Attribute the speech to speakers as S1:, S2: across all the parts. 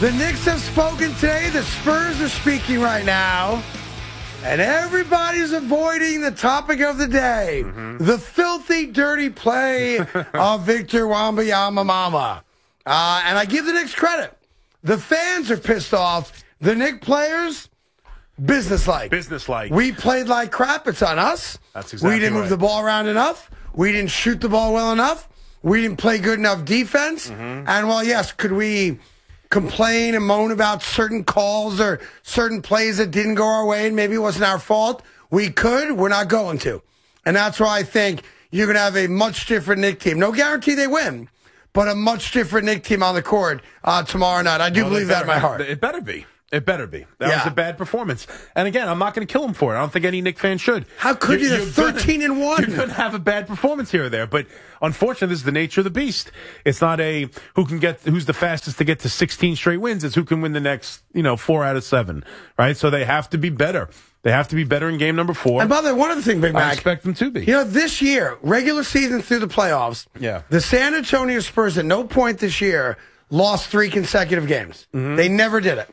S1: The Knicks have spoken today. The Spurs are speaking right now. And everybody's avoiding the topic of the day. The filthy, dirty play of Victor Wembanyama. And I give the Knicks credit. The fans are pissed off. The Knicks players, businesslike.
S2: Businesslike.
S1: We played like crap. It's on us.
S2: That's exactly
S1: We didn't move
S2: right.
S1: the ball around enough. We didn't shoot the ball well enough. We didn't play good enough defense. And, well, yes, could we complain and moan about certain calls or certain plays that didn't go our way and maybe it wasn't our fault? We could. We're not going to. And that's why I think you're going to have a much different Knicks team. No guarantee they win, but a much different Knicks team on the court tomorrow night. I do believe that in my heart.
S2: It better be. It better be. That
S1: Yeah.
S2: was a bad performance. And again, I'm not going to kill him for it. I don't think any Knicks fan should.
S1: How could you? They're
S2: You're
S1: 13-1.
S2: You're going to have a bad performance here or there. But unfortunately, this is the nature of the beast. It's not a who's the fastest to get to 16 straight wins. It's who can win the next, 4 out of 7. Right? So they have to be better. They have to be better in game number 4.
S1: And by the way, one other thing, Big Mac.
S2: I expect them to be.
S1: This year, regular season through the playoffs,
S2: Yeah.
S1: the San Antonio Spurs at no point this year lost 3 consecutive games. They never did it.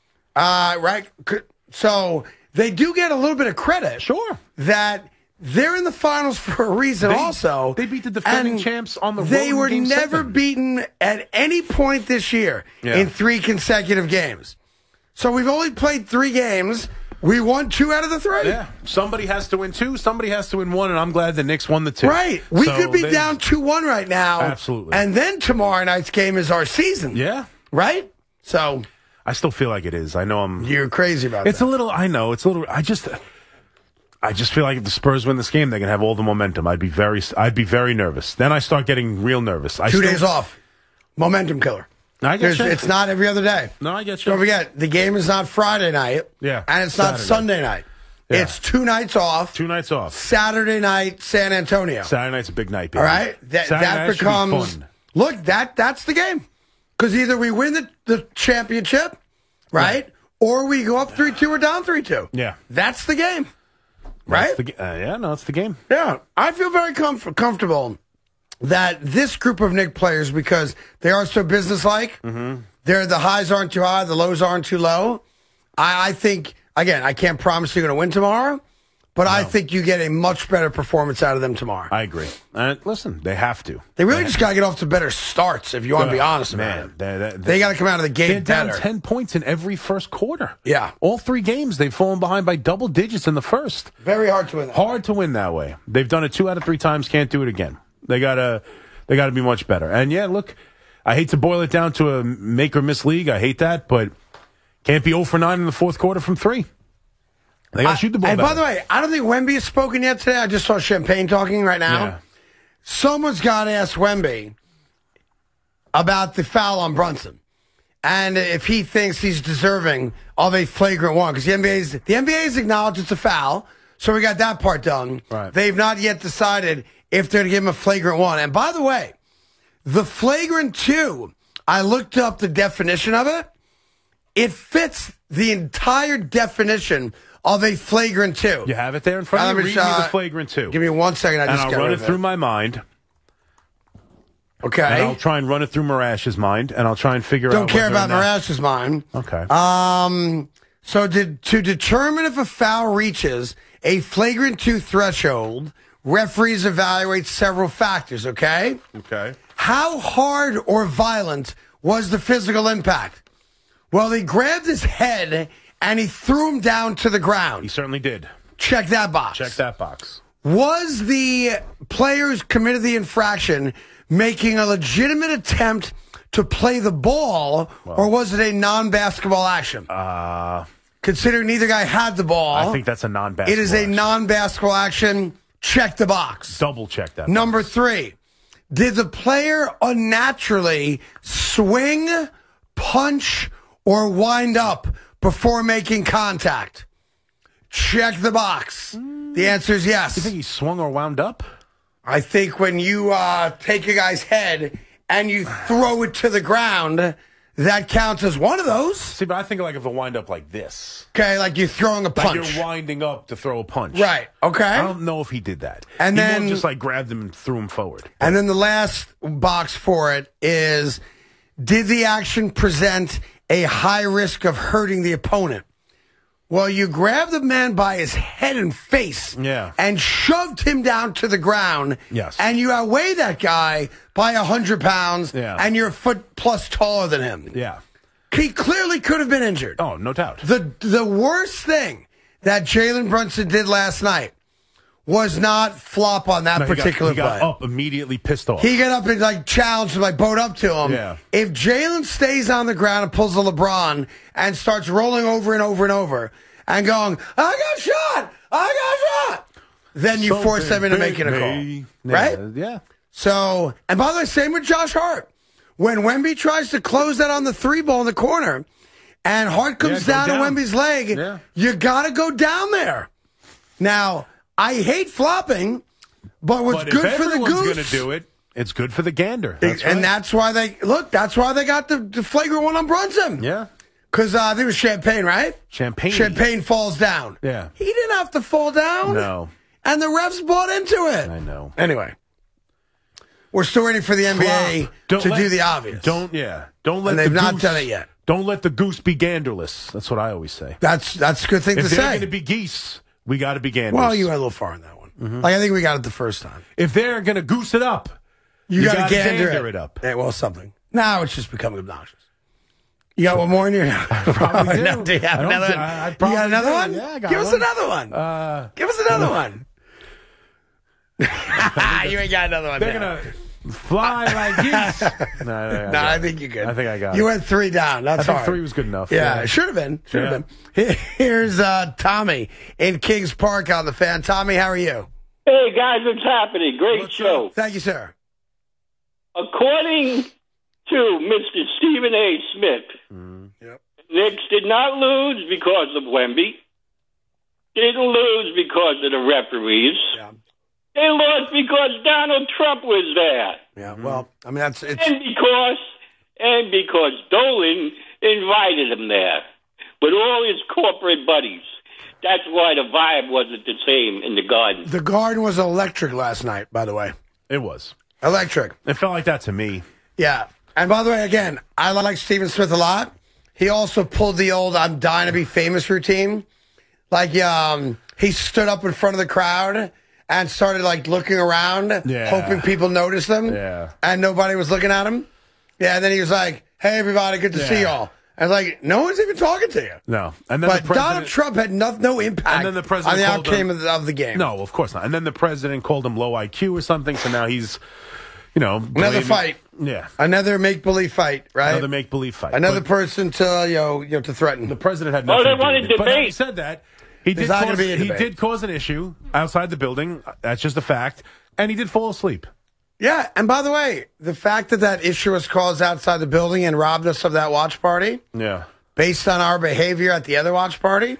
S1: Right? So they do get a little bit of credit.
S2: Sure.
S1: That they're in the finals for a reason also.
S2: They beat the defending champs on the road.
S1: They were
S2: in Game
S1: never
S2: 7.
S1: beaten at any point this year
S2: Yeah.
S1: in 3 consecutive games. So we've only played 3 games. We won 2 out of the 3.
S2: Yeah. Somebody has to win 2. Somebody has to win 1. And I'm glad the Knicks won the 2.
S1: Right. We
S2: So
S1: could be
S2: they-
S1: down 2-1 right now.
S2: Absolutely.
S1: And then tomorrow night's game is our season.
S2: Yeah.
S1: Right? So
S2: I still feel like it is. I know I'm.
S1: you're crazy about
S2: It's
S1: that.
S2: a little. I know. It's a little. I just feel like if the Spurs win this game, they're gonna have all the momentum. I'd be very nervous. Then I start getting real nervous.
S1: 2 days off. Momentum killer.
S2: I get you.
S1: It's not every other day.
S2: No, I get you.
S1: Don't forget, the game is not Friday night.
S2: Yeah,
S1: And it's not
S2: Saturday.
S1: Sunday night.
S2: Yeah.
S1: It's 2 nights off.
S2: 2 nights off.
S1: Saturday night, San Antonio.
S2: Saturday night's a big night. Baby.
S1: All right?
S2: Saturday night
S1: That
S2: should be
S1: becomes.
S2: fun.
S1: Look, that's the game. Because either we win the championship, right? Or we go up 3-2 or down 3-2.
S2: Yeah.
S1: That's the game. Right?
S2: It's the game.
S1: Yeah. I feel very comfortable that this group of Knicks players, because they are so businesslike, the highs aren't too high, the lows aren't too low. I think, again, I can't promise you're going to win tomorrow, but I think you get a much better performance out of them tomorrow.
S2: I agree. Listen, they have to.
S1: They really just got to get off to better starts, if you want to be honest about it. They got to come out of the
S2: They're
S1: gate
S2: down
S1: better.
S2: 10 points in every first quarter.
S1: Yeah.
S2: All 3 games, they've fallen behind by double digits in the first.
S1: Very hard to win that.
S2: Hard to win that way. They've done it 2 out of 3 times. Can't do it again. They gotta be much better. And yeah, look, I hate to boil it down to a make or miss league. I hate that, but can't be 0 for 9 in the fourth quarter from 3. They gotta shoot the ball.
S1: And
S2: better.
S1: by the way, I don't think Wemby has spoken yet today. I just saw Champagne talking right now.
S2: Yeah.
S1: Someone's got to ask Wemby about the foul on Brunson. And if he thinks he's deserving of a flagrant one. Because the NBA's acknowledged it's a foul. So we got that part done.
S2: Right.
S1: They've not yet decided if they're going to give him a flagrant one. And by the way, the flagrant 2, I looked up the definition of it. It fits the entire definition of a flagrant 2.
S2: You have it there in front of you. Read me the flagrant 2.
S1: Give me 1 second.
S2: and I'll run it through my mind.
S1: Okay.
S2: And I'll try and run it through Marash's mind, and I'll try and figure out.
S1: Don't care
S2: whether
S1: about
S2: or not-
S1: Marash's mind.
S2: Okay.
S1: So to determine if a foul reaches a flagrant 2 threshold, referees evaluate several factors, okay?
S2: Okay.
S1: How hard or violent was the physical impact? Well, he grabbed his head and he threw him down to the ground.
S2: He certainly did.
S1: Check that box.
S2: Check that box.
S1: Was the players committed the infraction making a legitimate attempt to play the ball, or was it a non-basketball action? Considering neither guy had the ball,
S2: I think that's a non-basketball.
S1: it is a
S2: action.
S1: non-basketball action. Check the box.
S2: Double check that.
S1: Number 3, did the player unnaturally swing, punch, or wind up before making contact? Check the box. The answer is yes.
S2: You think he swung or wound up?
S1: I think when you take a guy's head and you throw it to the ground, that counts as one of those.
S2: See, but I think like if a wind up like this.
S1: Okay, like you're throwing a
S2: Like
S1: punch.
S2: you're winding up to throw a punch.
S1: Right, okay.
S2: I don't know if he did that.
S1: And
S2: he
S1: then-
S2: more just like grabbed him and threw him forward.
S1: And then the last box for it is, did the action present a high risk of hurting the opponent. Well, you grabbed the man by his head and face and shoved him down to the ground.
S2: Yes.
S1: And you outweigh that guy by 100 pounds, and you're a foot plus taller than him.
S2: Yeah.
S1: He clearly could have been injured.
S2: Oh, no doubt.
S1: The worst thing that Jalen Brunson did last night was not flop on that particular play.
S2: He got up immediately pissed off.
S1: He got up and like challenged him, like bowed up to him.
S2: Yeah.
S1: If Jalen stays on the ground and pulls a LeBron and starts rolling over and over and over and going, I got shot, then you force them into making a call. Right?
S2: Yeah.
S1: So, and by the way, same with Josh Hart. When Wemby tries to close that on the 3-ball in the corner and Hart comes down to Wemby's leg, you got to go down there. Now, I hate flopping, but what's good for the goose.
S2: If everyone's going to do it, it's good for the gander.
S1: That's why they got the flagrant one on Brunson.
S2: Yeah.
S1: Because I think it was Champagne, right? Champagne falls down.
S2: Yeah.
S1: He didn't have to fall down.
S2: No.
S1: And the refs bought into it.
S2: I know.
S1: Anyway. We're still waiting for the NBA to do the obvious.
S2: Don't let
S1: and they've not done it yet.
S2: Don't let the goose be ganderless. That's what I always say.
S1: That's a good thing to say.
S2: If they're going to be geese, we got to be ganderless.
S1: Well, you went a little far on that one. Mm-hmm. Like I think we got it the first time.
S2: If they're going to goose it up, you got to gander it up.
S1: Yeah, well, something. Now it's just becoming obnoxious. You got one more in your
S2: Probably do.
S1: No, do you have another one? You got another one?
S2: Yeah, I got
S1: Give
S2: one.
S1: us another one. Give us another one. You ain't got another one.
S2: They're going to fly like geese. No,
S1: I think you're good.
S2: I think I got it.
S1: You went 3 down. That's hard.
S2: I think 3 was good enough.
S1: Yeah, it should have been. Here's Tommy in Kings Park on the Fan. Tommy, how are you?
S3: Hey, guys, what's happening? Great show.
S1: Up? Thank you, sir.
S3: According to Mr. Stephen A. Smith, Knicks did not lose because of Wemby. Didn't lose because of the referees.
S1: Yeah.
S3: They lost because Donald Trump was there.
S1: Yeah, well, I mean, it's...
S3: And because Dolan invited him there with all his corporate buddies. That's why the vibe wasn't the same in the Garden.
S1: The Garden was electric last night, by the way.
S2: It was.
S1: Electric.
S2: It felt like that to me.
S1: Yeah. And by the way, again, I like Stephen Smith a lot. He also pulled the old I'm dying to be famous routine. Like, he stood up in front of the crowd and started, like, looking around, hoping people noticed him.
S2: Yeah.
S1: And nobody was looking at him. Yeah, and then he was like, hey, everybody, good to see y'all. And, like, no one's even talking to you.
S2: No. And then
S1: but Donald Trump had no impact
S2: and then the president
S1: on the outcome of the game.
S2: No, of course not. And then the president called him low IQ or something, so now he's,
S1: another fight.
S2: Yeah.
S1: Another make-believe fight, right?
S2: Another make-believe fight.
S1: Another person to, to threaten.
S2: The president had nothing
S3: they wanted
S2: to do with it.
S3: debate.
S2: But he said that. He did cause an issue outside the building. That's just a fact. And he did fall asleep.
S1: Yeah, and by the way, the fact that issue was caused outside the building and robbed us of that watch party, based on our behavior at the other watch party,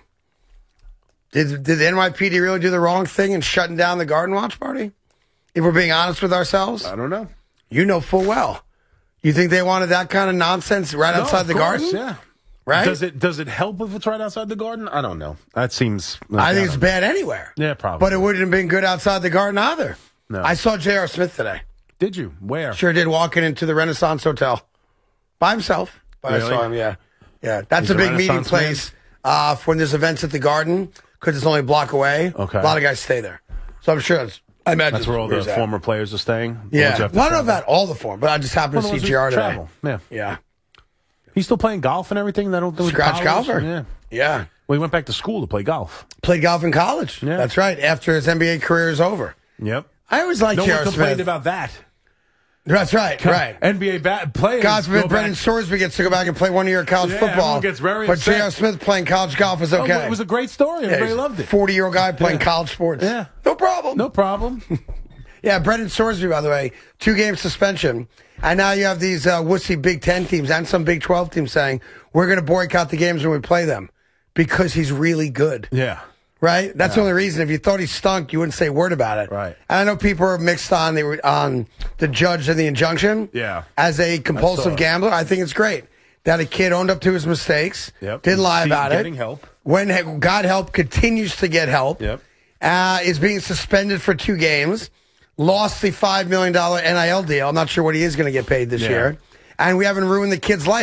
S1: did the NYPD really do the wrong thing in shutting down the Garden watch party? If we're being honest with ourselves?
S2: I don't know.
S1: You know full well. You think they wanted that kind of nonsense outside the Garden?
S2: Yeah.
S1: Right?
S2: Does it help if it's right outside the Garden? I don't know. That seems...
S1: I think it's bad anywhere.
S2: Yeah, probably.
S1: But it wouldn't have been good outside the Garden either.
S2: No.
S1: I saw J.R. Smith today.
S2: Did you? Where?
S1: Sure did, walking into the Renaissance Hotel. By himself. But
S2: really?
S1: I saw him, yeah. Yeah, that's a big meeting place when there's events at the Garden, because it's only a block away.
S2: Okay.
S1: A lot of guys stay there. So I'm sure I imagine
S2: that's where all the former players are staying?
S1: Yeah. Well, I don't know about all the former, but I just happened to see JR today.
S2: Yeah. He's still playing golf and everything?
S1: Scratch golfer.
S2: Yeah.
S1: Yeah.
S2: Well, he went back to school to play golf.
S1: Played golf in college.
S2: Yeah.
S1: That's right, after his NBA career is over.
S2: Yep.
S1: I always liked
S2: J.R. Smith. No one complained
S1: Smith.
S2: about that.
S1: That's right, right.
S2: NBA players.
S1: God forbid Brendan Sorsby gets to go back and play 1 year of college football.
S2: Everyone gets very
S1: but
S2: upset.
S1: J.R. Smith playing college golf is okay.
S2: It was a great story. Everybody loved it.
S1: 40-year-old guy playing college sports.
S2: Yeah.
S1: No problem.
S2: No problem.
S1: Yeah, Brendan Sorsby, by the way, 2-game suspension. And now you have these wussy Big Ten teams and some Big 12 teams saying, we're going to boycott the games when we play them because he's really good.
S2: Yeah.
S1: Right? That's the only reason. If you thought he stunk, you wouldn't say a word about it.
S2: Right.
S1: And I know people are mixed on the judge and the injunction.
S2: Yeah.
S1: As a compulsive gambler, I think it's great that a kid owned up to his mistakes, didn't lie about it.
S2: Getting help.
S1: When got help, continues to get help.
S2: Yep.
S1: Is being suspended for 2 games. Lost the $5 million NIL deal. I'm not sure what he is going to get paid this year. And we haven't ruined the kid's life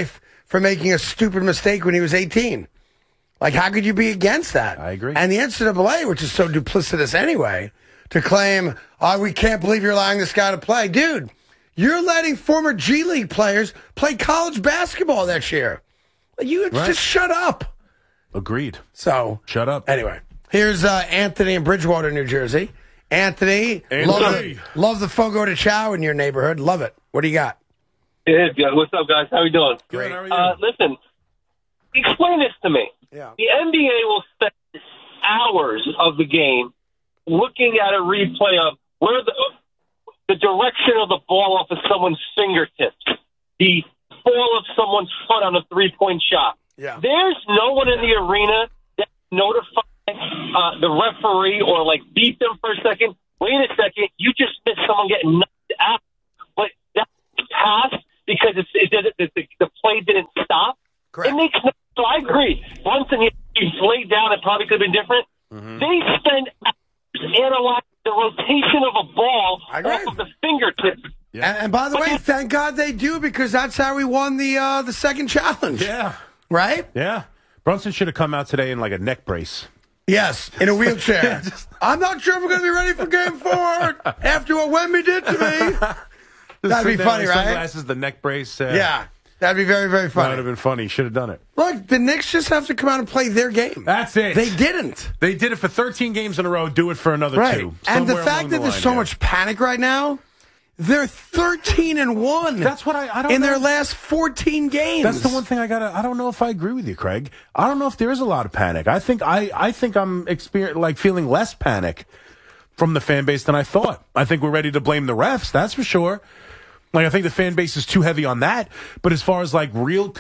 S1: for making a stupid mistake when he was 18. Like, how could you be against that?
S2: I agree.
S1: And the NCAA, which is so duplicitous anyway, to claim, oh, we can't believe you're allowing this guy to play. Dude, you're letting former G League players play college basketball next year. You just shut up.
S2: Agreed.
S1: So
S2: shut up.
S1: Anyway, here's Anthony in Bridgewater, New Jersey. Anthony. Love the Fogo de Chao in your neighborhood. Love it. What do you got?
S4: Yeah, what's up, guys? How are you doing?
S2: Great. How are you?
S4: Listen, explain this to me.
S1: Yeah.
S4: The NBA will spend hours of the game looking at a replay of where the direction of the ball off of someone's fingertips, the fall of someone's foot on a three-point shot.
S1: Yeah.
S4: There's no one in the arena that notifies the referee or, like, beat them for a second. Wait a second, you just missed someone getting knocked out. But that pass because the play didn't stop.
S1: Correct.
S4: It makes no. So I agree. Brunson, he's laid down. It probably could have been different. Mm-hmm. They spend hours analyzing the rotation of a ball off of the fingertips.
S1: Yeah. And by the way, thank God they do, because that's how we won the second challenge.
S2: Yeah.
S1: Right?
S2: Yeah. Brunson should have come out today in like a neck brace.
S1: Yes, in a wheelchair. I'm not sure if we're going to be ready for game 4 after what Wemby did to me. That'd be funny, right?
S2: Sunglasses, the neck brace.
S1: Yeah. That'd be very, very funny.
S2: That would have been funny. Should have done it.
S1: Look, the Knicks just have to come out and play their game.
S2: That's it.
S1: They didn't.
S2: They did it for 13 games in a row. Do it for another 2.
S1: And the fact that there's so much panic right now, they're 13-1.
S2: That's what I don't
S1: in
S2: know.
S1: Their last 14 games.
S2: That's the one thing I don't know if I agree with you, Craig. I don't know if there is a lot of panic. I think I'm feeling less panic from the fan base than I thought. I think we're ready to blame the refs. That's for sure. Like, I think the fan base is too heavy on that. But as far as that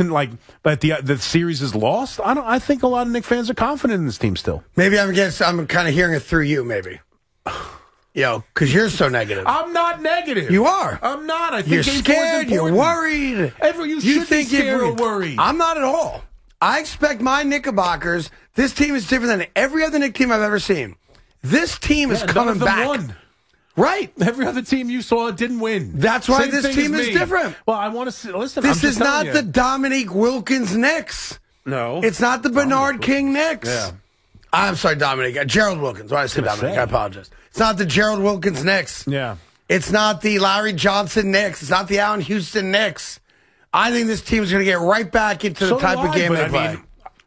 S2: the series is lost, I think a lot of Knicks fans are confident in this team still.
S1: Maybe I'm kind of hearing it through you, maybe. Because you're so negative.
S2: I'm not negative.
S1: You are.
S2: I'm not. I think
S1: you're scared. You're worried.
S2: You should be scared or worried.
S1: I'm not at all. I expect my Knickerbockers. This team is different than every other Knick team I've ever seen. This team is coming back.
S2: Won.
S1: Right.
S2: Every other team you saw didn't win.
S1: That's why this team is different.
S2: Well, I want to see. Listen,
S1: this is not the Dominique Wilkins Knicks.
S2: No.
S1: It's not the Bernard King Knicks.
S2: Yeah.
S1: I'm sorry, Dominique. Gerald Wilkins. Why did I say Dominique? I apologize. It's not the Gerald Wilkins Knicks.
S2: Yeah.
S1: It's not the Larry Johnson Knicks. It's not the Allen Houston Knicks. I think this team is going to get right back into the type of game they play.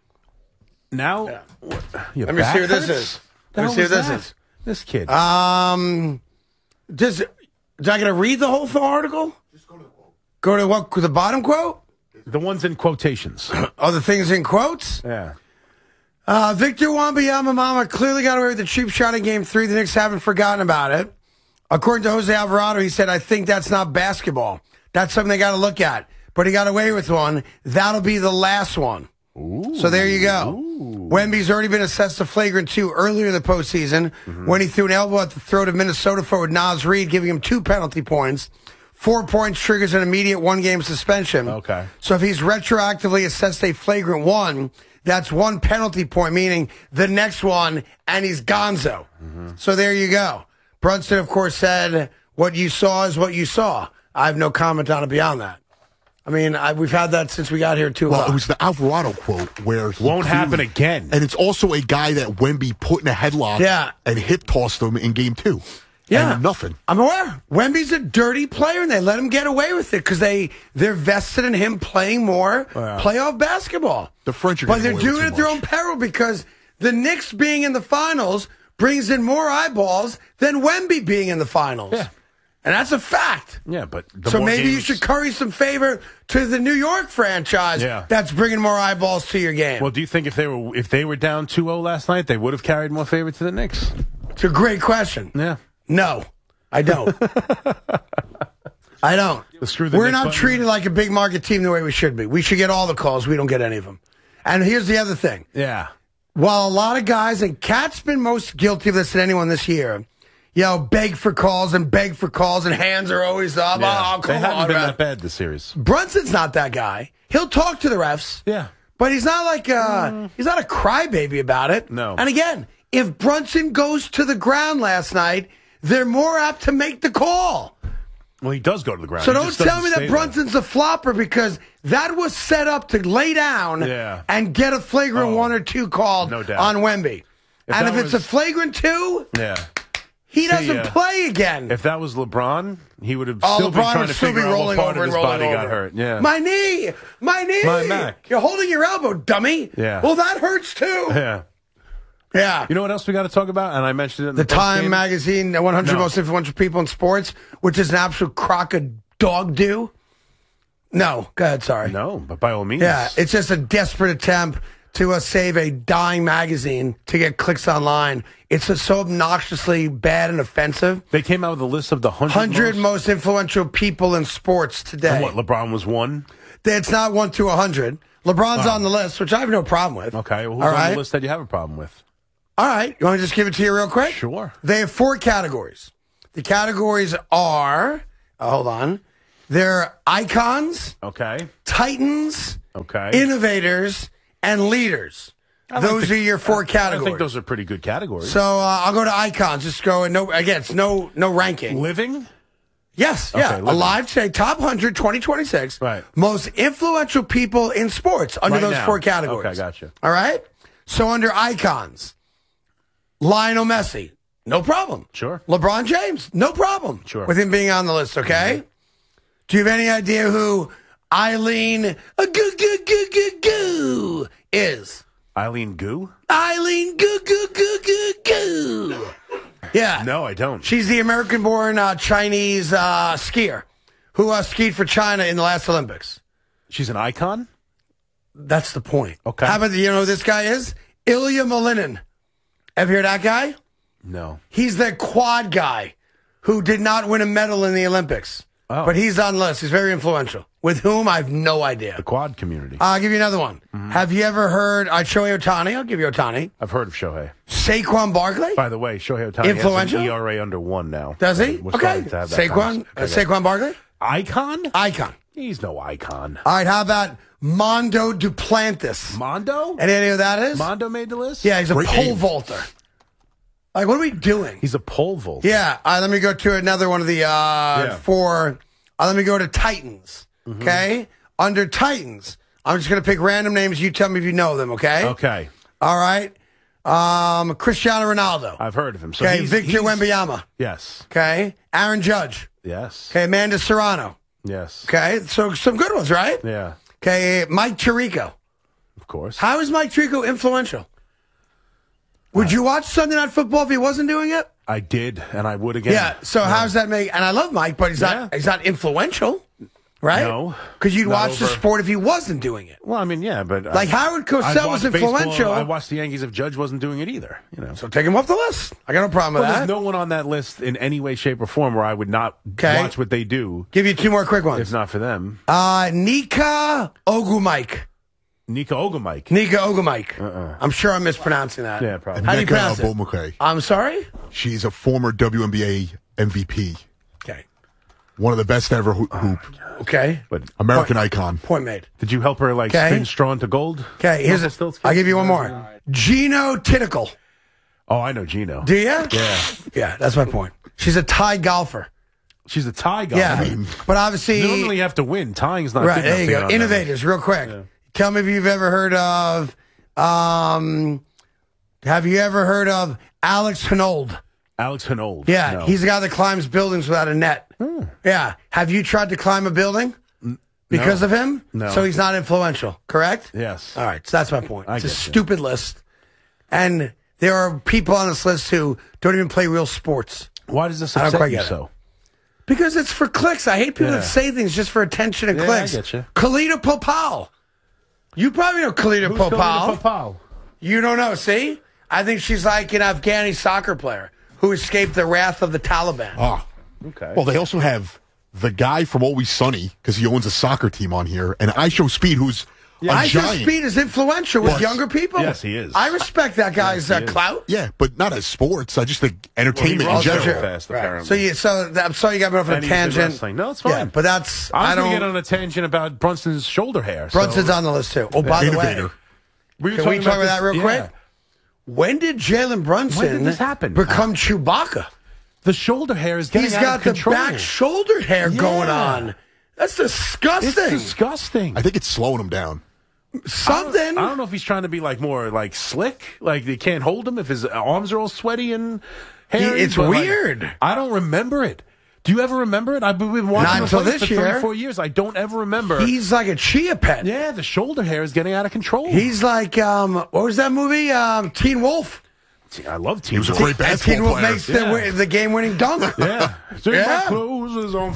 S2: Now,
S1: let me see what this is. Let me see what this is.
S2: This kid.
S1: Do I got to read the whole article?
S5: Just go to the quote.
S1: Go to what? The bottom quote?
S2: The ones in quotations.
S1: Oh, the things in quotes?
S2: Yeah.
S1: Victor Wembanyama clearly got away with the cheap shot in Game 3. The Knicks haven't forgotten about it. According to Jose Alvarado, he said, I think that's not basketball. That's something they got to look at. But he got away with one. That'll be the last one. Ooh. So there you go. Ooh. Wemby's already been assessed a flagrant 2 earlier in the postseason when he threw an elbow at the throat of Minnesota forward Naz Reid, giving him 2 penalty points. 4 points triggers an immediate 1-game suspension.
S2: Okay.
S1: So if he's retroactively assessed a flagrant 1, that's 1 penalty point, meaning the next one, and he's gonzo. So there you go. Brunson, of course, said, what you saw is what you saw. I have no comment on it beyond that. I mean, we've had that since we got here, too.
S5: Well, it was the Alvarado quote where he
S2: won't happen again.
S5: And it's also a guy that Wemby put in a headlock and hip tossed him in Game 2.
S1: Yeah.
S5: And nothing.
S1: I'm aware. Wemby's a dirty player, and they let him get away with it because they're vested in him playing more playoff basketball.
S5: The French are
S1: But they're doing it at their own peril because the Knicks being in the finals brings in more eyeballs than Wemby being in the finals. Yeah. And that's a fact.
S2: Yeah, but
S1: so maybe you should curry some favor to the New York franchise that's bringing more eyeballs to your game.
S2: Well, do you think if they were down 2-0 last night, they would have carried more favor to the Knicks?
S1: It's a great question.
S2: Yeah.
S1: No, I don't. I don't. We're not treated like a big market team the way we should be. We should get all the calls. We don't get any of them. And here's the other thing.
S2: Yeah.
S1: While a lot of guys, and Cat's been most guilty of this than anyone this year, beg for calls, and hands are always up.
S2: Yeah.
S1: Oh, come
S2: they haven't
S1: on,
S2: been
S1: ref.
S2: that bad this series.
S1: Brunson's not that guy. He'll talk to the refs.
S2: Yeah.
S1: But he's not like he's not a crybaby about it.
S2: No.
S1: And again, if Brunson goes to the ground last night, they're more apt to make the call.
S2: Well, he does go to the ground.
S1: So
S2: He
S1: don't
S2: just
S1: tell
S2: doesn't
S1: me
S2: stay
S1: that
S2: there.
S1: Brunson's a flopper because that was set up to lay down and get a flagrant 1 or 2 called
S2: no doubt.
S1: on Wemby. And if it's a flagrant 2, he doesn't play again.
S2: If that was LeBron, he would have still been
S1: LeBron
S2: trying
S1: would
S2: to
S1: still
S2: figure
S1: be
S2: out
S1: rolling
S2: what part
S1: over
S2: of his
S1: and rolling
S2: body got
S1: over.
S2: hurt. Yeah.
S1: My knee.
S2: My Mac.
S1: You're holding your elbow, dummy.
S2: Yeah.
S1: Well, that hurts too.
S2: Yeah.
S1: Yeah.
S2: You know what else we got to talk about? And I mentioned it in
S1: The
S2: the
S1: Time
S2: post-game.
S1: magazine, the 100 most influential people in sports, which is an absolute crock of dog do. No, go ahead, sorry.
S2: No, but by all means.
S1: Yeah, it's just a desperate attempt to save a dying magazine to get clicks online. It's just so obnoxiously bad and offensive.
S2: They came out with a list of the
S1: 100 most influential people in sports today.
S2: And what, LeBron was one?
S1: It's not 1 through 100. LeBron's on the list, which I have no problem with.
S2: Okay, well, who's
S1: All
S2: on
S1: right?
S2: the list that you have a problem with?
S1: All right. You want me to just give it to you real quick?
S2: Sure.
S1: They have 4 categories. The categories are, hold on, they're icons,
S2: Okay.
S1: titans,
S2: Okay.
S1: innovators, and leaders. Those are your 4 categories.
S2: I think those are pretty good categories.
S1: So I'll go to icons. Just go and it's no ranking.
S2: Living?
S1: Yes, yeah.
S2: living.
S1: Alive today, top 100, 2026.
S2: Right.
S1: Most influential people in sports under
S2: Right
S1: those
S2: now.
S1: 4 categories.
S2: Okay, gotcha.
S1: All right. So under icons, Lionel Messi, no problem.
S2: Sure.
S1: LeBron James, no problem.
S2: Sure.
S1: With him being on the list, okay? Mm-hmm. Do you have any idea who Eileen Goo is?
S2: Eileen Gu?
S1: Eileen Goo. Yeah.
S2: No, I don't.
S1: She's the American-born Chinese skier who skied for China in the last Olympics.
S2: She's an icon?
S1: That's the point.
S2: Okay.
S1: How about, you know who this guy is? Ilya Malinin. Ever hear that guy?
S2: No.
S1: He's the quad guy who did not win a medal in the Olympics.
S2: Oh.
S1: But he's on the list. He's very influential. With whom, I have no idea.
S2: The quad community.
S1: I'll give you another one. Mm-hmm. Have you ever heard Shohei Ohtani? I'll give you Ohtani.
S2: I've heard of Shohei.
S1: Saquon Barkley?
S2: By the way, Shohei Ohtani
S1: Influential?
S2: has an ERA under 1 now.
S1: Does he?
S2: We're
S1: Okay.
S2: starting to have that
S1: Saquon? Saquon Barkley?
S2: Icon?
S1: Icon.
S2: He's no icon.
S1: All right, how about Mondo Duplantis?
S2: Mondo?
S1: Any idea who that is?
S2: Mondo made the list?
S1: Yeah, he's a
S5: Great
S1: pole
S5: name.
S1: vaulter. Like, what are we doing?
S2: He's a pole vault.
S1: Yeah, let me go to another one of the 4. Let me go to Titans, okay? Under Titans, I'm just going to pick random names. You tell me if you know them, okay?
S2: Okay.
S1: All right. Cristiano Ronaldo.
S2: I've heard of him. So
S1: Okay, Victor Wembanyama.
S2: Yes.
S1: Okay. Aaron Judge.
S2: Yes.
S1: Okay, Amanda Serrano.
S2: Yes.
S1: Okay, so some good ones, right?
S2: Yeah.
S1: Okay, Mike Tirico.
S2: Of course.
S1: How is Mike Tirico influential? Would you watch Sunday Night Football if he wasn't doing it?
S2: I did, and I would again.
S1: Yeah. So how's that make? And I love Mike, but he's not influential, right?
S2: No.
S1: Because you'd
S2: Not
S1: watch the
S2: over.
S1: sport if he wasn't doing it.
S2: Well, I mean, yeah, but
S1: Like Howard Cosell was influential.
S2: I watched the Yankees if Judge wasn't doing it either. You know.
S1: So take him off the list. I got no problem with
S2: Well,
S1: that.
S2: there's no one on that list in any way, shape, or form where I would not watch what they do
S1: Give you 2 more quick
S2: if
S1: ones.
S2: not for them.
S1: Nika Ogumike.
S2: Nika Ogumike.
S1: Nika Ogumike. I'm sure I'm mispronouncing that.
S2: Yeah, probably.
S1: How do you pronounce it?
S5: Abomukwe.
S1: I'm sorry?
S5: She's a former WNBA MVP.
S1: Okay.
S5: One of the best ever hoop.
S1: Okay.
S2: But
S5: American icon.
S1: Point made.
S2: did you help her like
S1: Okay.
S2: spin straw into gold?
S1: Okay, here's it. I'll give you one more. Gino Titical.
S2: Oh, I know Gino.
S1: Do you?
S2: Yeah.
S1: Yeah, that's my point. She's a Thai golfer.
S2: She's a tie guy.
S1: Yeah. But obviously.
S2: Normally you have to win. Tying's not
S1: Right,
S2: good enough
S1: there you
S2: to get
S1: go.
S2: on that
S1: Innovators, real quick. Tell me if you've ever heard of, have you ever heard of Alex Hinold?
S2: Alex Hinold.
S1: Yeah,
S2: No.
S1: he's the guy that climbs buildings without a net. Yeah. Have you tried to climb a building because of him?
S2: No.
S1: So he's not influential, correct?
S2: Yes.
S1: All right, so that's my point. It's a
S2: get you.
S1: stupid list. And there are people on this list who don't even play real sports.
S2: Why does this
S1: I don't
S2: upset
S1: quite
S2: you
S1: get it.
S2: so?
S1: Because it's for clicks. I hate people
S2: Yeah.
S1: that say things just for attention and
S2: Yeah, I
S1: clicks.
S2: get you.
S1: Kalita Popal. You probably know Kalita
S2: Who's
S1: Popal.
S2: Popal?
S1: You don't know. See? I think she's like an Afghani soccer player who escaped the wrath of the Taliban.
S5: Ah.
S2: Okay.
S5: Well, they also have the guy from Always Sunny, because he owns a soccer team on here, and I Show Speed, who's a
S1: Ice
S5: giant.
S1: Speed is influential with
S5: Yes.
S1: younger people.
S2: Yes, he is.
S1: I respect that guy's
S2: Yes, he is.
S1: clout.
S5: Yeah, but not as sports. I just think entertainment in
S2: runs
S5: general.
S2: very fast, apparently.
S1: I'm sorry you got me off on a
S2: And he's good
S1: tangent.
S2: wrestling. No, it's fine.
S1: Yeah, but that's
S2: I was
S1: I
S2: going to get
S1: don't.
S2: on a tangent about Brunson's shoulder hair.
S1: Brunson's on the list too. Oh, by the way,
S5: Innovator.
S2: Were you
S1: can we
S2: talking
S1: talk about
S2: this-
S1: that real
S2: yeah.
S1: quick? When did Jalen Brunson
S2: When did this happen?
S1: become Chewbacca?
S2: The shoulder hair is getting
S1: He's
S2: out
S1: got
S2: of control.
S1: the back shoulder hair going
S2: Yeah.
S1: on. That's disgusting.
S2: It's disgusting.
S5: I think it's slowing him down.
S1: Something.
S2: I don't know if he's trying to be like more like slick, like they can't hold him if his arms are all sweaty and hairy.
S1: It's
S2: but, like,
S1: weird.
S2: I don't remember it. Do you ever remember it? I've been watching
S1: Not
S2: him
S1: until
S2: play
S1: this
S2: for
S1: year.
S2: 3-4 years. I don't ever remember.
S1: He's like a chia pet.
S2: Yeah, the shoulder hair is getting out of control.
S1: He's like, what was that movie? Teen Wolf.
S2: I love Teen
S5: He was a
S2: Wolf.
S5: great
S1: And
S5: basketball
S1: Teen Wolf
S5: player.
S1: makes
S2: Yeah.
S1: the game-winning dunk.
S2: Yeah. See,
S1: Yeah.
S2: my clothes is on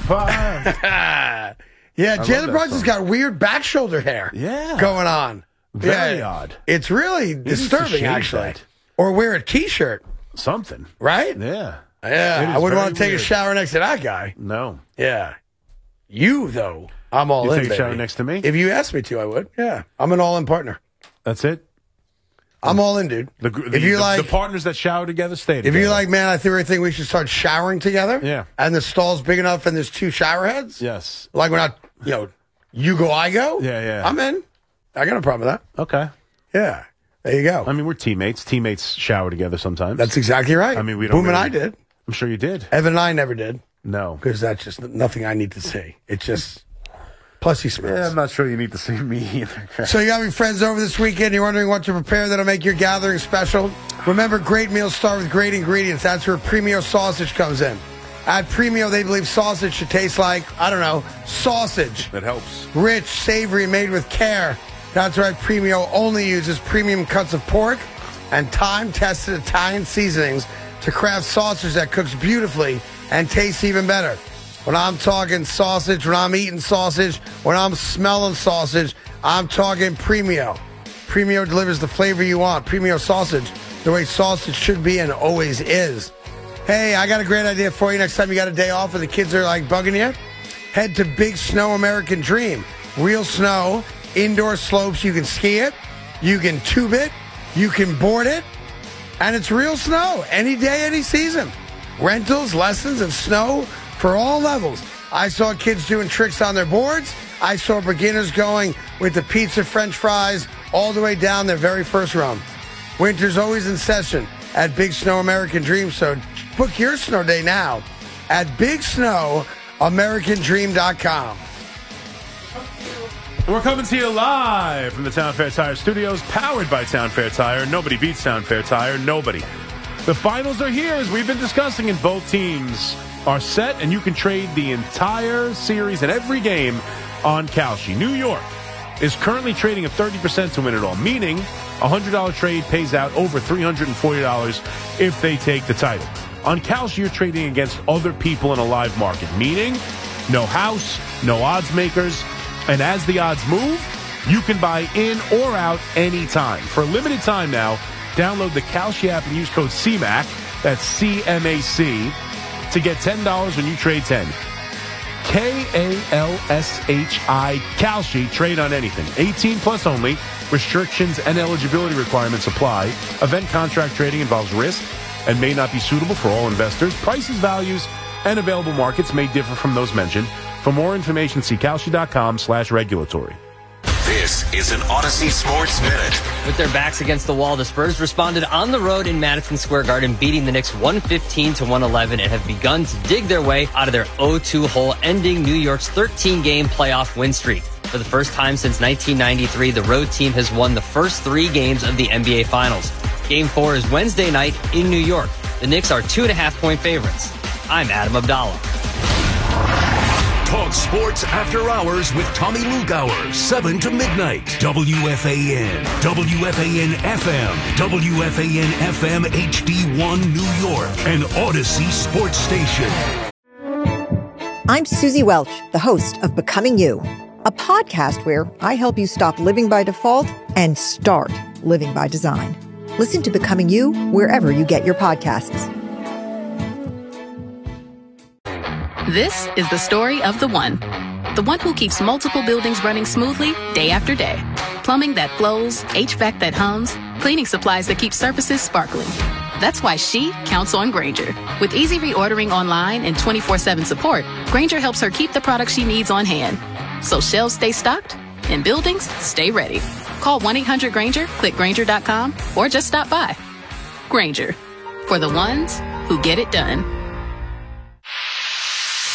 S2: fire.
S1: Yeah,
S2: love
S1: Jalen
S2: that
S1: Brunson's
S2: song.
S1: got weird back shoulder hair.
S2: Yeah.
S1: Going on.
S2: Very
S1: Yeah.
S2: odd.
S1: It's really
S2: needs to
S1: disturbing,
S2: shave
S1: actually.
S2: that.
S1: Or wear a T-shirt,
S2: Something.
S1: right?
S2: Yeah.
S1: Yeah,
S2: It is
S1: I wouldn't
S2: very
S1: want to take
S2: weird.
S1: a shower next to that guy.
S2: No.
S1: Yeah. You, though, I'm all
S2: You
S1: in,
S2: take a
S1: baby.
S2: shower next to me?
S1: If you asked me to, I would. Yeah. I'm an all-in partner.
S2: That's it.
S1: I'm all in, dude.
S2: If you like the partners that shower together, stay together.
S1: If you like, man, I think we should start showering together.
S2: Yeah.
S1: And the stall's big enough and there's 2 shower heads.
S2: Yes.
S1: Like we're not, you go, I go.
S2: Yeah, yeah.
S1: I'm in. I got no problem with
S2: Okay.
S1: that. Yeah. There you go.
S2: I mean, we're teammates. Teammates shower together sometimes.
S1: That's exactly right.
S2: I mean, we don't.
S1: Boom and
S2: really-
S1: I did.
S2: I'm sure you did.
S1: Evan and I never did
S2: No.
S1: because that's just nothing I need to see. It's just, plus he smells.
S2: Yeah, I'm not sure you need to see me either.
S1: So you got your friends over this weekend. You're wondering what to prepare that'll make your gathering special. Remember, great meals start with great ingredients. That's where Premio Sausage comes in. At Premio, they believe sausage should taste like, I don't know, sausage.
S2: That helps.
S1: Rich, savory, made with care. That's why Premio only uses premium cuts of pork and time-tested Italian seasonings to craft sausage that cooks beautifully and tastes even better. When I'm talking sausage, when I'm eating sausage, when I'm smelling sausage, I'm talking Premio. Premio delivers the flavor you want. Premio sausage, the way sausage should be and always is. Hey, I got a great idea for you next time you got a day off and the kids are like bugging you. Head to Big Snow American Dream. Real snow, indoor slopes. You can ski it, you can tube it, you can board it, and it's real snow any day, any season. Rentals, lessons, and snow for all levels. I saw kids doing tricks on their boards. I saw beginners going with the pizza, French fries, all the way down their very first run. Winter's always in session at Big Snow American Dream, so book your snow day now at BigSnowAmericanDream.com.
S2: We're coming to you live from the Town Fair Tire Studios, powered by Town Fair Tire. Nobody beats Town Fair Tire. Nobody. The finals are here, as we've been discussing, and both teams are set, and you can trade the entire series and every game on Kalshi. New York is currently trading at 30% to win it all, meaning a $100 trade pays out over $340 if they take the title. On Kalshi, you're trading against other people in a live market, meaning no house, no odds makers, and as the odds move, you can buy in or out anytime. For a limited time now, download the Kalshi app and use code CMAC, that's CMAC, to get $10 when you trade 10. Kalshi, Kalshi, trade on anything. 18 plus only. Restrictions and eligibility requirements apply. Event contract trading involves risk and may not be suitable for all investors. Prices, values, and available markets may differ from those mentioned. For more information, see Kalshi.com/regulatory.
S6: This is an Odyssey Sports Minute.
S7: With their backs against the wall, the Spurs responded on the road in Madison Square Garden, beating the Knicks 115-111, and have begun to dig their way out of their 0-2 hole, ending New York's 13-game playoff win streak. For the first time since 1993, the road team has won the first 3 games of the NBA Finals. Game 4 is Wednesday night in New York. The Knicks are 2.5-point favorites. I'm Adam Abdallah.
S6: Talk sports after hours with Tommy Lugauer, 7 to midnight. WFAN, WFAN FM, WFAN FM HD1 New York, an Odyssey sports station.
S8: I'm Susie Welch, the host of Becoming You, a podcast where I help you stop living by default and start living by design. Listen to Becoming You wherever you get your podcasts.
S9: This is the story of the one who keeps multiple buildings running smoothly day after day. Plumbing that flows, HVAC that hums, cleaning supplies that keep surfaces sparkling. That's why she counts on Grainger. With easy reordering online and 24/7 support, Grainger helps her keep the products she needs on hand. So shelves stay stocked and buildings stay ready. Call 1-800-GRAINGER, click Grainger.com, or just stop by. Grainger, for the ones who get it done.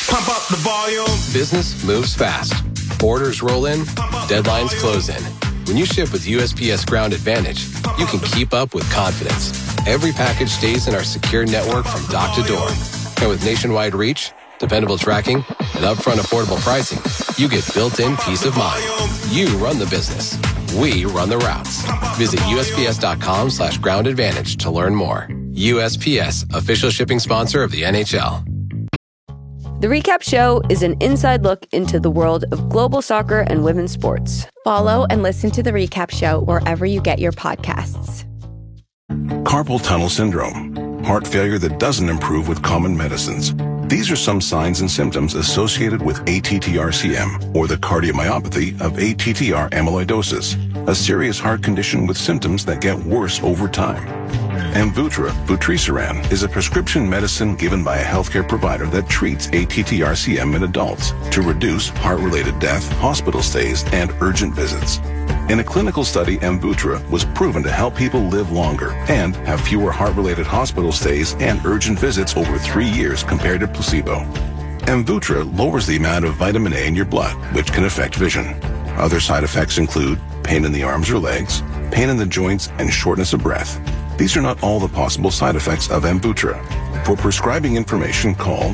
S10: Pump up the volume.
S11: Business moves fast. Orders roll in, deadlines close in. When you ship with USPS Ground Advantage, you can keep up with confidence. Every package stays in our secure network from dock to door. And with nationwide reach, dependable tracking, and upfront affordable pricing, you get built-in peace of mind. You run the business. We run the routes. Visit USPS.com/Ground Advantage to learn more. USPS, official shipping sponsor of the NHL.
S12: The Recap Show is an inside look into the world of global soccer and women's sports.
S13: Follow and listen to The Recap Show wherever you get your podcasts.
S14: Carpal tunnel syndrome, heart failure that doesn't improve with common medicines. These are some signs and symptoms associated with ATTR-CM, or the cardiomyopathy of ATTR amyloidosis, a serious heart condition with symptoms that get worse over time. Amvuttra, vutrisiran, is a prescription medicine given by a healthcare provider that treats ATTR-CM in adults to reduce heart-related death, hospital stays, and urgent visits. In a clinical study, Amvuttra was proven to help people live longer and have fewer heart-related hospital stays and urgent visits over 3 years compared to placebo. Amvuttra lowers the amount of vitamin A in your blood, which can affect vision. Other side effects include pain in the arms or legs, pain in the joints, and shortness of breath. These are not all the possible side effects of Amvuttra. For prescribing information, call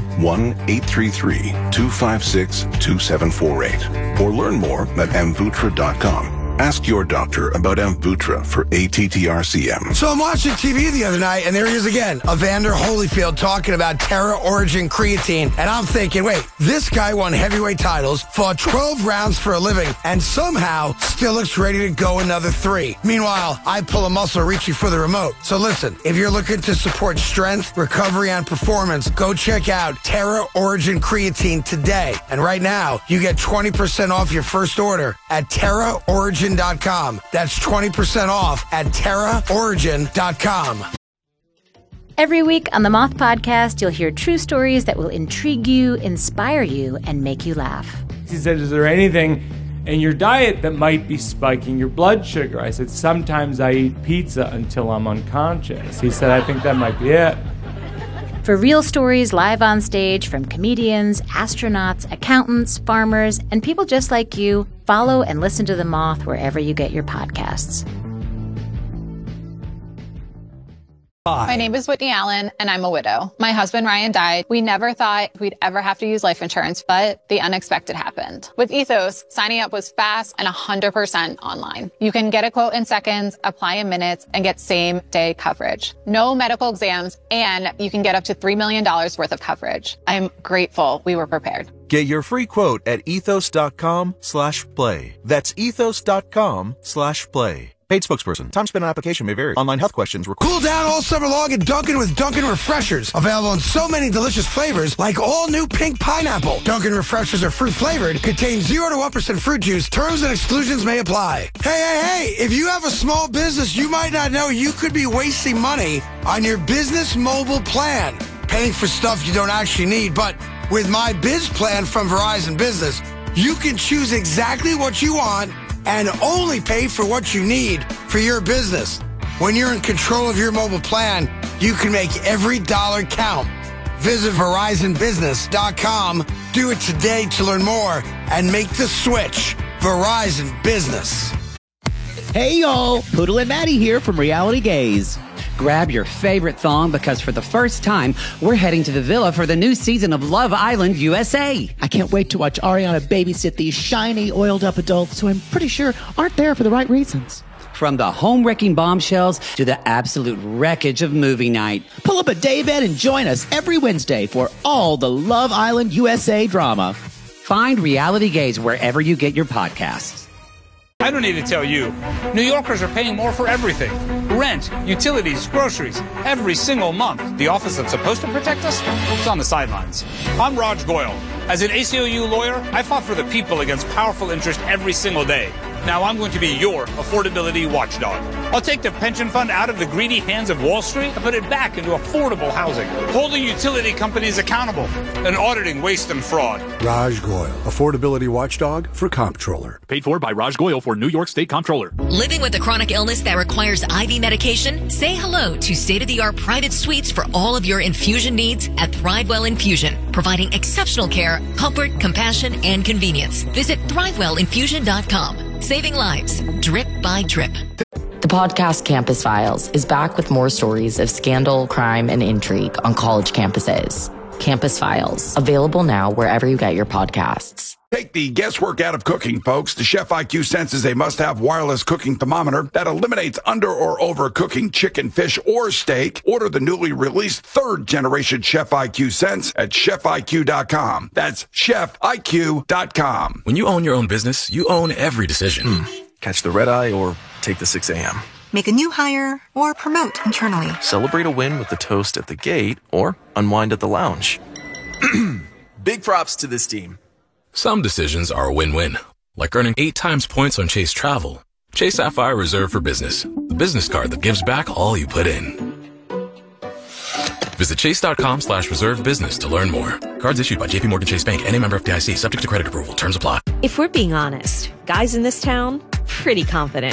S14: 1-833-256-2748 or learn more at Amvuttra.com. Ask your doctor about Amvuttra for ATTR-CM.
S1: So I'm watching TV the other night, and there he is again, Evander Holyfield talking about Terra Origin creatine. And I'm thinking, wait, this guy won heavyweight titles, fought 12 rounds for a living, and somehow still looks ready to go another 3. Meanwhile, I pull a muscle reaching for the remote. So listen, if you're looking to support strength, recovery, and performance, go check out Terra Origin creatine today. And right now, you get 20% off your first order at TerraOrigin.com. That's 20% off at TerraOrigin.com.
S15: Every week on the Moth Podcast, you'll hear true stories that will intrigue you, inspire you, and make you laugh.
S16: He said, is there anything in your diet that might be spiking your blood sugar? I said, sometimes I eat pizza until I'm unconscious. He said, I think that might be it.
S15: For real stories live on stage from comedians, astronauts, accountants, farmers, and people just like you, follow and listen to The Moth wherever you get your podcasts.
S17: My name is Whitney Allen, and I'm a widow. My husband, Ryan, died. We never thought we'd ever have to use life insurance, but the unexpected happened. With Ethos, signing up was fast and 100% online. You can get a quote in seconds, apply in minutes, and get same-day coverage. No medical exams, and you can get up to $3 million worth of coverage. I'm grateful we were prepared.
S18: Get your free quote at ethos.com/play. That's ethos.com/play. Paid spokesperson. Time spent on application may vary. Online health questions required.
S1: Cool down all summer long at Dunkin' with Dunkin' Refreshers. Available in so many delicious flavors, like all new pink pineapple. Dunkin' Refreshers are fruit flavored, contain 0 to 1% fruit juice. Terms and exclusions may apply. Hey, if you have a small business, you might not know you could be wasting money on your business mobile plan. Paying for stuff you don't actually need, but with my Biz Plan from Verizon Business, you can choose exactly what you want and only pay for what you need for your business. When you're in control of your mobile plan, you can make every dollar count. Visit VerizonBusiness.com. Do it today to learn more and make the switch. Verizon Business.
S19: Hey, y'all. Poodle and Maddie here from Reality Gaze. Grab your favorite thong because for the first time, we're heading to the villa for the new season of Love Island USA.
S20: I can't wait to watch Ariana babysit these shiny, oiled-up adults who I'm pretty sure aren't there for the right reasons.
S19: From the home-wrecking bombshells to the absolute wreckage of movie night.
S20: Pull up a daybed and join us every Wednesday for all the Love Island USA drama.
S19: Find Reality Gaze wherever you get your podcasts.
S21: I don't need to tell you. New Yorkers are paying more for everything. Rent, utilities, groceries, every single month. The office that's supposed to protect us is on the sidelines. I'm Raj Goyal. As an ACLU lawyer, I fought for the people against powerful interest every single day. Now I'm going to be your affordability watchdog. I'll take the pension fund out of the greedy hands of Wall Street and put it back into affordable housing, holding utility companies accountable and auditing waste and fraud.
S10: Raj Goyal, affordability watchdog for Comptroller.
S22: Paid for by Raj Goyal for New York State Comptroller.
S23: Living with a chronic illness that requires IV medication? Say hello to state-of-the-art private suites for all of your infusion needs at ThriveWell Infusion, providing exceptional care, comfort, compassion, and convenience. Visit ThriveWellInfusion.com. Saving lives, drip by drip.
S24: The podcast Campus Files is back with more stories of scandal, crime, and intrigue on college campuses. Campus Files, available now wherever you get your podcasts.
S25: Take the guesswork out of cooking, folks. The Chef IQ senses a must-have wireless cooking thermometer that eliminates under or overcooking chicken, fish, or steak. Order the newly released third-generation Chef IQ Sense at ChefIQ.com. That's ChefIQ.com.
S26: When you own your own business, you own every decision. Catch the red eye or take the 6 a.m.
S27: Make a new hire or promote internally.
S26: Celebrate a win with the toast at the gate or unwind at the lounge.
S28: Big props to this team.
S29: Some decisions are a win-win, like earning 8 times points on Chase Travel. Chase Sapphire Reserve for Business, the business card that gives back all you put in. Visit chase.com/reserve business to learn more. Cards issued by JPMorgan Chase Bank, N.A. member FDIC, subject to credit approval. Terms apply.
S30: If we're being honest, guys in this town, pretty confident.